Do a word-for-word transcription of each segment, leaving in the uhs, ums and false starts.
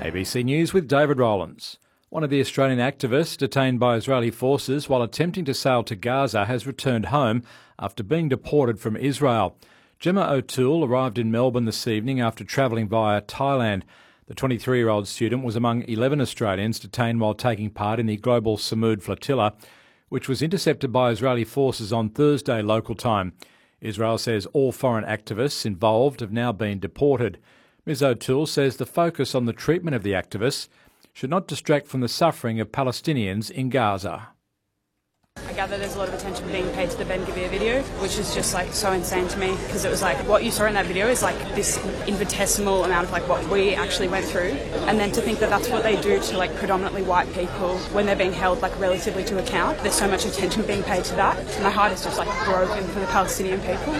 A B C News with David Rowlands. One of the Australian activists detained by Israeli forces while attempting to sail to Gaza has returned home after being deported from Israel. Gemma O'Toole arrived in Melbourne this evening after travelling via Thailand. The twenty-three-year-old student was among eleven Australians detained while taking part in the Global Samud Flotilla, which was intercepted by Israeli forces on Thursday local time. Israel says all foreign activists involved have now been deported. Miz O'Toole says the focus on the treatment of the activists should not distract from the suffering of Palestinians in Gaza. I gather there's a lot of attention being paid to the Ben Gvir video, which is just like so insane to me, because it was like what you saw in that video is like this infinitesimal amount of like what we actually went through, and then to think that that's what they do to like predominantly white people when they're being held like relatively to account. There's so much attention being paid to that. My heart is just like broken for the Palestinian people.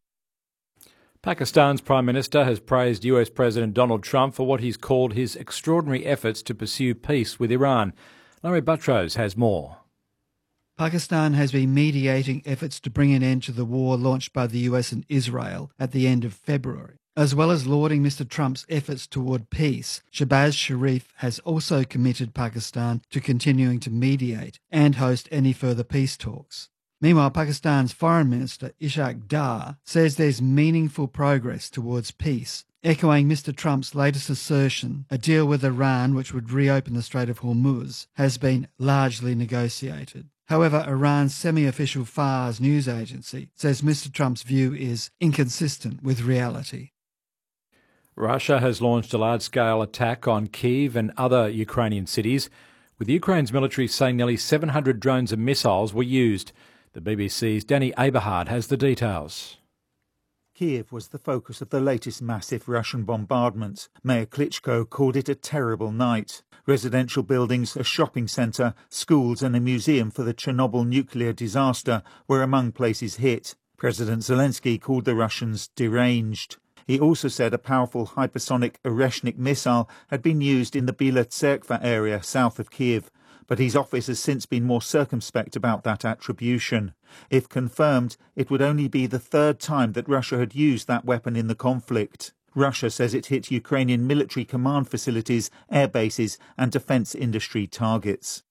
Pakistan's Prime Minister has praised U S President Donald Trump for what he's called his extraordinary efforts to pursue peace with Iran. Larry Buttrose has more. Pakistan has been mediating efforts to bring an end to the war launched by the U S and Israel at the end of February. As well as lauding Mister Trump's efforts toward peace, Shehbaz Sharif has also committed Pakistan to continuing to mediate and host any further peace talks. Meanwhile, Pakistan's Foreign Minister Ishaq Dar says there's meaningful progress towards peace, echoing Mister Trump's latest assertion a deal with Iran, which would reopen the Strait of Hormuz, has been largely negotiated. However, Iran's semi-official Fars news agency says Mister Trump's view is inconsistent with reality. Russia has launched a large-scale attack on Kyiv and other Ukrainian cities, with Ukraine's military saying nearly seven hundred drones and missiles were used. The B B C's Danny Aberhard has the details. Kyiv was the focus of the latest massive Russian bombardment. Mayor Klitschko called it a terrible night. Residential buildings, a shopping centre, schools and a museum for the Chernobyl nuclear disaster were among places hit. President Zelensky called the Russians deranged. He also said a powerful hypersonic Oreshnik missile had been used in the Bila Tserkva area south of Kyiv, but his office has since been more circumspect about that attribution. If confirmed, it would only be the third time that Russia had used that weapon in the conflict. Russia says it hit Ukrainian military command facilities, air bases and defence industry targets.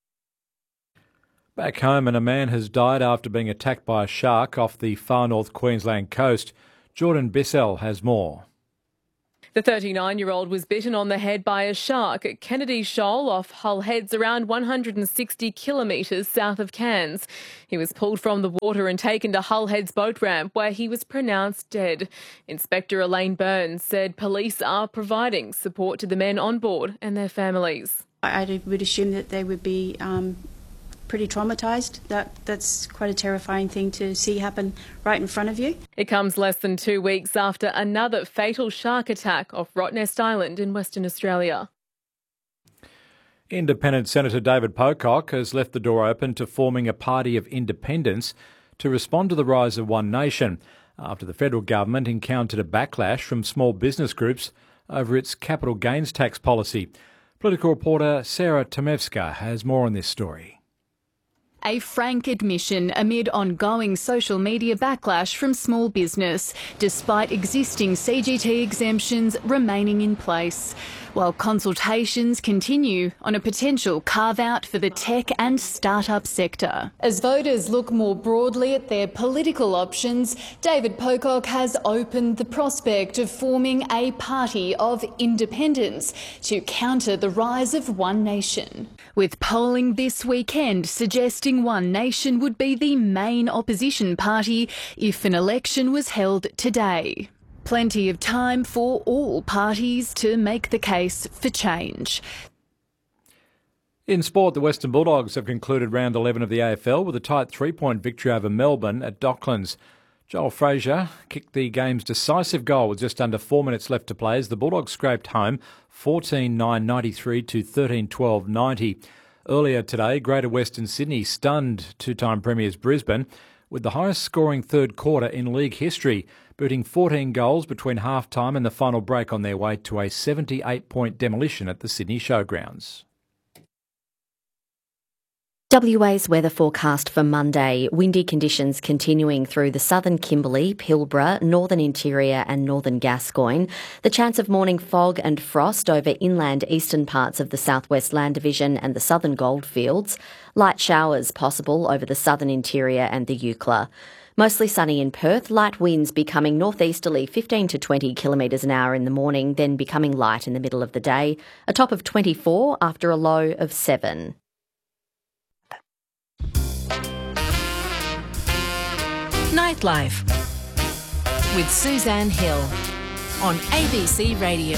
Back home, and a man has died after being attacked by a shark off the far north Queensland coast. Jordan Bissell has more. The thirty-nine-year-old was bitten on the head by a shark at Kennedy Shoal off Hull Heads, around one hundred sixty kilometres south of Cairns. He was pulled from the water and taken to Hull Heads boat ramp, where he was pronounced dead. Inspector Elaine Burns said police are providing support to the men on board and their families. I would assume that they would be um, pretty traumatised. That that's quite a terrifying thing to see happen right in front of you. It comes less than two weeks after another fatal shark attack off Rottnest Island in Western Australia. Independent Senator David Pocock has left the door open to forming a party of independence to respond to the rise of One Nation after the federal government encountered a backlash from small business groups over its capital gains tax policy. Political reporter Sarah Tomevska has more on this story. A frank admission amid ongoing social media backlash from small business, despite existing C G T exemptions remaining in place, while consultations continue on a potential carve-out for the tech and start-up sector. As voters look more broadly at their political options, David Pocock has opened the prospect of forming a party of independence to counter the rise of One Nation, with polling this weekend suggesting One Nation would be the main opposition party if an election was held today. Plenty of time for all parties to make the case for change. In sport, the Western Bulldogs have concluded round eleven of the A F L with a tight three-point victory over Melbourne at Docklands. Joel Frazier kicked the game's decisive goal with just under four minutes left to play as the Bulldogs scraped home fourteen nine ninety-three to thirteen twelve ninety. Earlier today, Greater Western Sydney stunned two-time premiers Brisbane with the highest scoring third quarter in league history, booting fourteen goals between half-time and the final break on their way to a seventy-eight point demolition at the Sydney Showgrounds. W A's weather forecast for Monday. Windy conditions continuing through the southern Kimberley, Pilbara, northern interior and northern Gascoyne. The chance of morning fog and frost over inland eastern parts of the southwest Land Division and the southern Goldfields. Light showers possible over the southern interior and the Eucla. Mostly sunny in Perth, light winds becoming northeasterly fifteen to twenty kilometres an hour in the morning, then becoming light in the middle of the day. A top of twenty-four after a low of seven. Nightlife with Suzanne Hill on A B C Radio.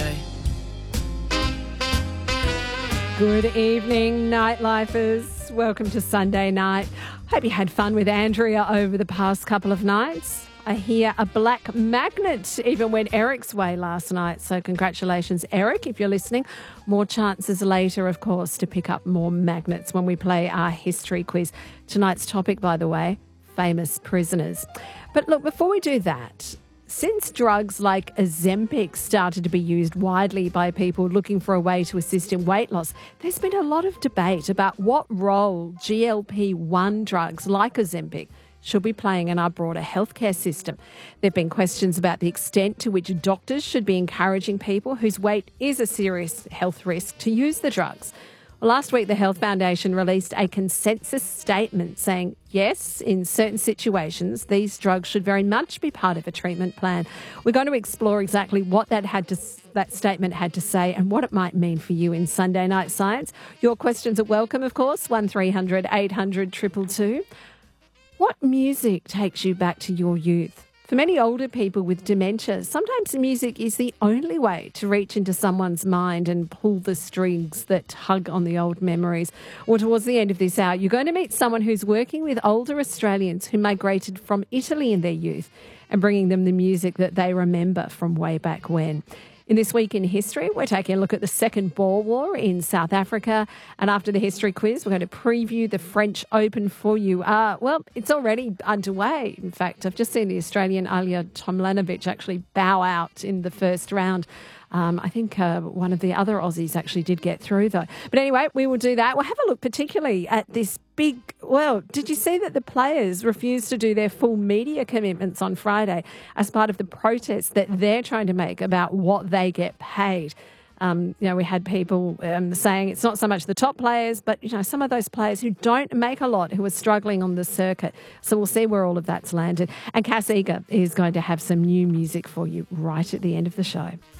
Good evening, Nightlifers. Welcome to Sunday night. Hope you had fun with Andrea over the past couple of nights. I hear a black magnet even went Eric's way last night. So congratulations, Eric, if you're listening. More chances later, of course, to pick up more magnets when we play our history quiz. Tonight's topic, by the way, famous prisoners. But look, before we do that, since drugs like Ozempic started to be used widely by people looking for a way to assist in weight loss, there's been a lot of debate about what role G L P one drugs like Ozempic should be playing in our broader healthcare system. There have been questions about the extent to which doctors should be encouraging people whose weight is a serious health risk to use the drugs. Last week, the Health Foundation released a consensus statement saying, yes, in certain situations, these drugs should very much be part of a treatment plan. We're going to explore exactly what that had to, that statement had to say and what it might mean for you in Sunday Night Science. Your questions are welcome, of course, one three hundred eight hundred two two two. What music takes you back to your youth? For many older people with dementia, sometimes music is the only way to reach into someone's mind and pull the strings that hug on the old memories. Well, towards the end of this hour, you're going to meet someone who's working with older Australians who migrated from Italy in their youth and bringing them the music that they remember from way back when. In This Week in History, we're taking a look at the Second Boer War in South Africa. And after the history quiz, we're going to preview the French Open for you. Uh, well, it's already underway. In fact, I've just seen the Australian Alja Tomljanovic actually bow out in the first round. Um, I think uh, one of the other Aussies actually did get through, though. But anyway, we will do that. We'll have a look particularly at this big... Well, did you see that the players refused to do their full media commitments on Friday as part of the protest that they're trying to make about what they get paid? Um, you know, we had people um, saying it's not so much the top players, but, you know, some of those players who don't make a lot, who are struggling on the circuit. So we'll see where all of that's landed. And Cass Eager is going to have some new music for you right at the end of the show.